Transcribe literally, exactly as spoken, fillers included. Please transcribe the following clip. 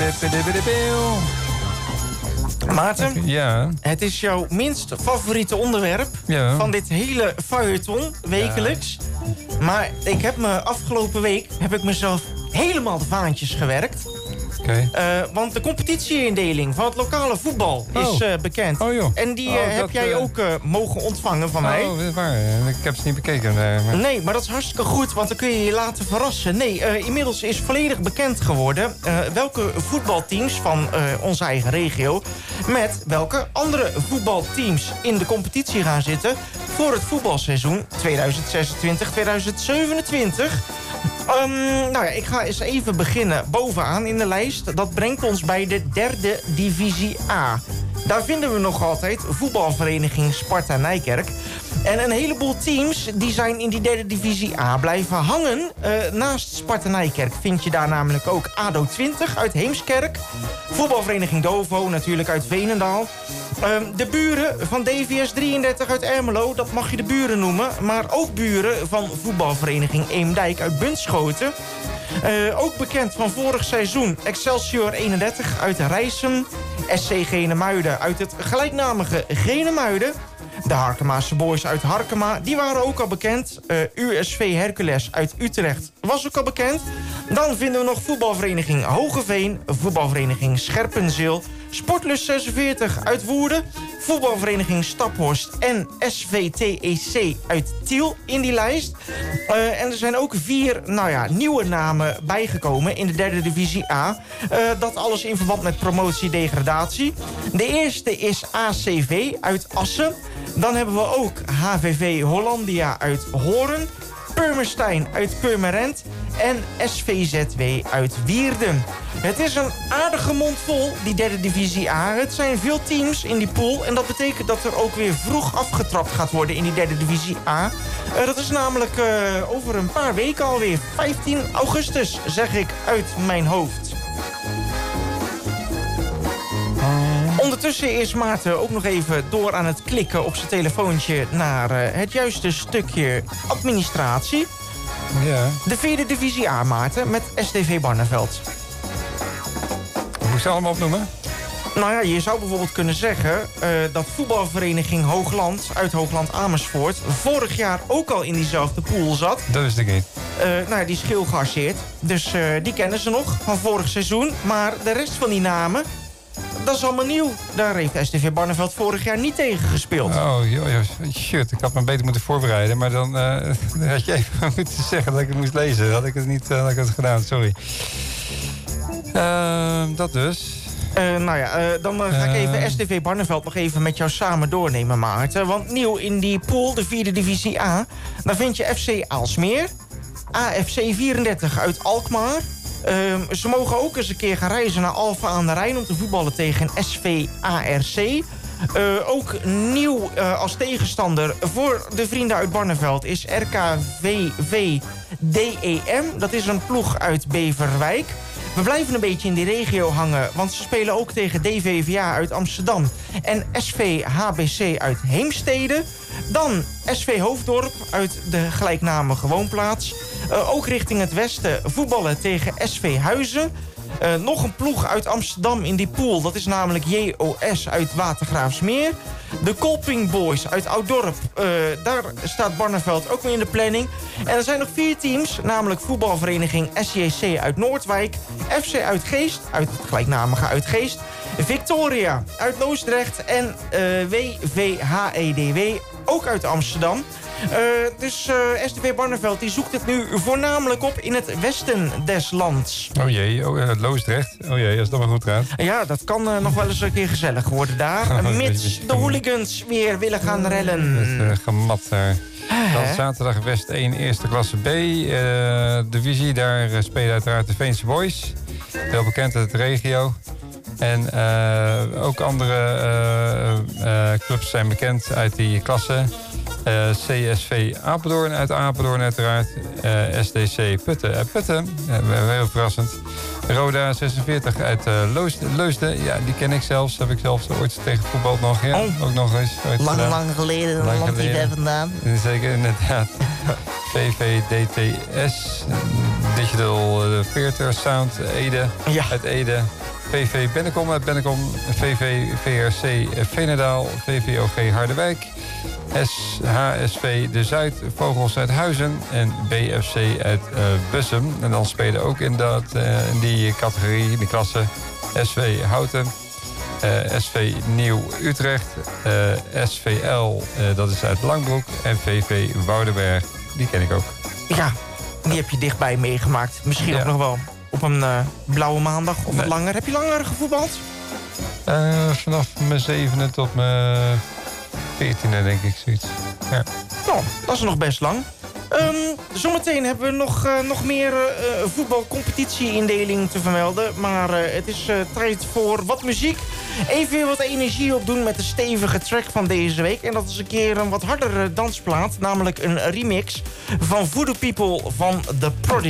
Maarten, ja. Het is jouw minst favoriete onderwerp ja. van dit hele feuilleton, wekelijks. Ja. Maar ik heb me afgelopen week heb ik mezelf helemaal de vaantjes gewerkt. Okay. Uh, want de competitieindeling van het lokale voetbal oh. is uh, bekend. Oh, joh. En die uh, oh, heb dat, jij uh... ook uh, mogen ontvangen van oh, mij. Oh, waar? Ik heb ze niet bekeken. Nee maar... nee, maar dat is hartstikke goed, want dan kun je je laten verrassen. Nee, uh, inmiddels is volledig bekend geworden uh, welke voetbalteams van uh, onze eigen regio met welke andere voetbalteams in de competitie gaan zitten voor het voetbalseizoen tweeduizend zesentwintig tweeduizend zevenentwintig. Um, nou ja, ik ga eens even beginnen bovenaan in de lijst. Dat brengt ons bij de derde divisie A. Daar vinden we nog altijd voetbalvereniging Sparta Nijkerk. En een heleboel teams die zijn in die derde divisie A blijven hangen. Uh, naast Sparta Nijkerk vind je daar namelijk ook A D O twintig uit Heemskerk. Voetbalvereniging Dovo natuurlijk uit Veenendaal. Uh, de buren van D V S drieëndertig uit Ermelo, dat mag je de buren noemen. Maar ook buren van voetbalvereniging Eemdijk uit Bunschoten. Uh, ook bekend van vorig seizoen Excelsior eenendertig uit Rijssen. S C Genemuiden uit het gelijknamige Genemuiden. De Harkemaanse Boys uit Harkema, die waren ook al bekend. Uh, U S V Hercules uit Utrecht was ook al bekend. Dan vinden we nog voetbalvereniging Hogeveen, voetbalvereniging Scherpenzeel, Sportlust zesenveertig uit Woerden, voetbalvereniging Staphorst en S V T E C uit Tiel in die lijst. Uh, en er zijn ook vier nou ja, nieuwe namen bijgekomen in de derde divisie A. Uh, dat alles in verband met promotie-degradatie. De eerste is A C V uit Assen. Dan hebben we ook H V V Hollandia uit Hoorn, Purmerstein uit Purmerend en S V Z W uit Wierden. Het is een aardige mond vol, die derde divisie A. Het zijn veel teams in die pool en dat betekent dat er ook weer vroeg afgetrapt gaat worden in die derde divisie A. Uh, dat is namelijk uh, over een paar weken alweer. vijftien augustus, zeg ik uit mijn hoofd. Ondertussen is Maarten ook nog even door aan het klikken op zijn telefoontje naar uh, het juiste stukje administratie. Ja. De vierde divisie A, Maarten, met S T V Barneveld. Moet ik ze allemaal opnoemen? Nou ja, je zou bijvoorbeeld kunnen zeggen uh, dat voetbalvereniging Hoogland uit Hoogland Amersfoort vorig jaar ook al in diezelfde pool zat. Dat wist ik niet. Uh, nou ja, die is geel gearseerd. Dus uh, die kennen ze nog van vorig seizoen. Maar de rest van die namen, dat is allemaal nieuw. Daar heeft S T V Barneveld vorig jaar niet tegen gespeeld. Oh, joh, joh, shit. Ik had me beter moeten voorbereiden. Maar dan uh, had je even moeten zeggen dat ik het moest lezen. Had ik het niet uh, had ik het gedaan, sorry. Uh, dat dus. Uh, nou ja, uh, dan uh, ga ik even uh, S T V Barneveld nog even met jou samen doornemen, Maarten. Want nieuw in die pool, de vierde divisie A, daar vind je F C Aalsmeer, A F C vierendertig uit Alkmaar. Uh, ze mogen ook eens een keer gaan reizen naar Alphen aan de Rijn om te voetballen tegen S V A R C. Uh, ook nieuw uh, als tegenstander voor de vrienden uit Barneveld is R K V V D E M. Dat is een ploeg uit Beverwijk. We blijven een beetje in die regio hangen, want ze spelen ook tegen D V V A uit Amsterdam en S V H B C uit Heemstede. Dan S V Hoofddorp uit de gelijknamige woonplaats. Uh, ook richting het westen voetballen tegen S V Huizen. Uh, nog een ploeg uit Amsterdam in die pool. Dat is namelijk J O S uit Watergraafsmeer. De Kolping Boys uit Ouddorp. Uh, daar staat Barneveld ook weer in de planning. En er zijn nog vier teams. Namelijk voetbalvereniging S J C uit Noordwijk. F C Uitgeest uit het gelijknamige Uitgeest. Victoria uit Loosdrecht. En uh, W V H E D W ook uit Amsterdam. Uh, dus uh, S T V Barneveld die zoekt het nu voornamelijk op in het westen des lands. Oh jee, oh, uh, Loosdrecht. Oh jee, als dat maar goed gaat. Ja, dat kan uh, nog wel eens een keer gezellig worden daar. Oh, mits de hooligans weer willen gaan rellen. Dat is uh, gemat daar. Dan zaterdag West één, eerste klasse B. Uh, divisie, daar uh, spelen uiteraard de Veense Boys. Heel bekend uit de regio. En uh, ook andere uh, uh, clubs zijn bekend uit die klasse. Uh, C S V Apeldoorn uit Apeldoorn uiteraard. Uh, S D C Putten uit Putten. Uh, heel verrassend. Roda zesenveertig uit uh, Leusden. Leusden. Ja, die ken ik zelfs. Heb ik zelfs ooit tegen voetbal nog. Ja, oh. Ook nog eens. Lang, gedaan. lang geleden. Lang land die daar vandaan. Zeker, inderdaad. V V D T S. Digital uh, Theater Sound. Ede. Ja. Uit Ede. V V Bennekom uit Bennekom, V V V R C Veenendaal, V V O G Harderwijk, S H S V De Zuid, Vogels uit Huizen en B F C uit uh, Bussum. En dan spelen ook in, dat, uh, in die categorie, in die klasse, S V Houten, uh, S V Nieuw Utrecht, uh, S V L, uh, dat is uit Langbroek, en V V Woudenberg, die ken ik ook. Ja, die heb je dichtbij meegemaakt. Misschien ja. ook nog wel op een uh, blauwe maandag of nee. wat langer. Heb je langer gevoetbald? Uh, vanaf mijn zevende tot mijn veertiende, denk ik, zoiets. Ja. Nou, dat is nog best lang. Um, zometeen hebben we nog, uh, nog meer uh, voetbalcompetitie-indeling te vermelden. Maar uh, het is uh, tijd voor wat muziek. Even weer wat energie opdoen met de stevige track van deze week. En dat is een keer een wat hardere dansplaat. Namelijk een remix van Voodoo People van The Prodigy.